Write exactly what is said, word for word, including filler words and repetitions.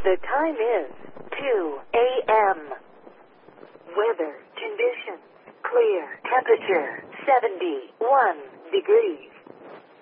The time is two a.m. Weather conditions clear. Temperature seventy-one degrees.